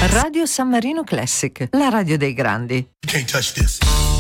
Radio San Marino Classic, la radio dei grandi. You can't touch this.